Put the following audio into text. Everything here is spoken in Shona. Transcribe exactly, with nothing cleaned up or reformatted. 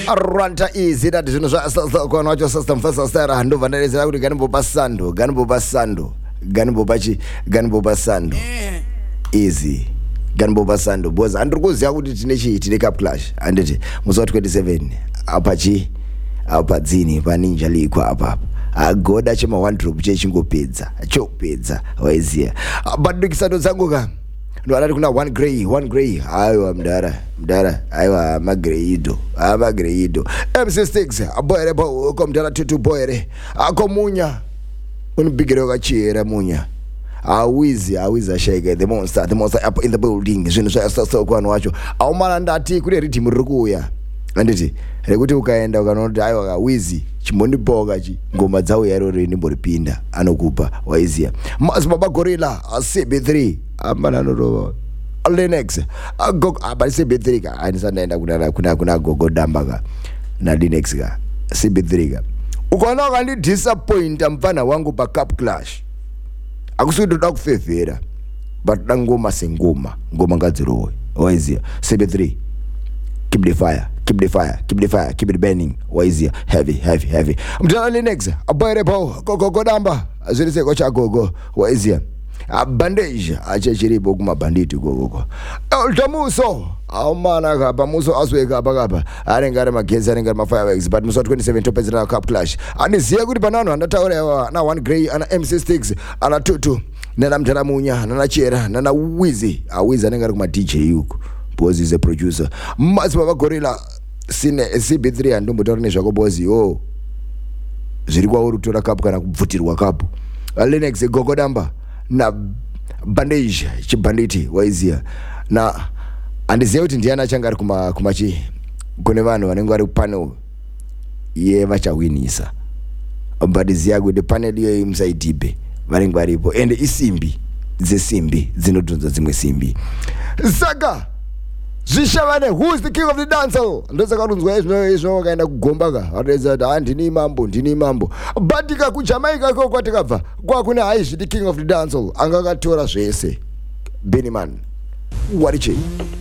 Arranta easy that zvinhu zvakwana wacho system first stara ndobva ndarizira kuti ganimbopa sando ganimbopa sando ganimbopa chi ganimbopa sando easy ganimbopa sando because andiri kuziva kuti tine chi tine cup clash anditi musi wa twenty-seven apa chi apa dzini pa Ninja League apa agoda chema one drop chechingopedza chopedza waiziya badikisano dzangu ka ndo anati kuna one grey one grey aiwa mdara mdara aiwa magreido amagreido M C six aboyere bo komdara tutu boyere akomunya unibigiro kachira munya awizi awizi ashake the monster the monster up in the building zvinhu zvasasa kwanu wacho aumana ndati kune rhythm riri kuuya anditi rekuti ukaenda ukanoti aiwa kawizi chimondipoka chi ngoma dzawo yaro rinimboripinda anokupa waiziya mazibaba gorilla C B three amana norova Linux agog abali C B three ka anisanaenda kuna kuna kuna gogo damba ka na Linux ka C B three ka ukaona kandi disappoint mfana wangu pa cup clash akusudi ndakufevera but dangoma sengoma ngoma ngadzirowe waiziya C B three keep the fire keep the fire keep the fire keep it burning waiziya heavy heavy heavy mtana Linux aboyere po gogo damba azvirise kocha gogo waiziya a bandage achechiripo kuma banditi gogo ultamuso aumana kapa muso asweka pakapa arenga ari magenzi arenga ma fireworks but muso twenty-seven topedzera cup clash aniziya kuti panano andataura na one grey ana M C six ana tutu nana mtara munya nana chera nana wizi a wizi anenga ari kuma D J yuko bozi is a producer mazi baba gorilla sine C B three andombotaura nezvako bozi oh zviri kwauri kutora cup kana kubvutirwa cup Linux gogo damba na bandage chibanditi waiziya na andiziya kuti ndiana changa ari kuma kumachi kune vanhu vanenge vari panel ye vachawinisa but ziya kuti panel iyo imsaidhibe vanenge varipo and isimbi dzesimbi dzinodhonza dzimwe simbi saka zvishavane who's the king of the dancehall ndosaka runzwa izvo izvo wakaenda kugomba ka vatedza kuti ha ndini mambo ndini mambo but ka kujamaica ko kwatikabva kwakune haizviti king of the dancehall anga akatora zvese Bennyman wariche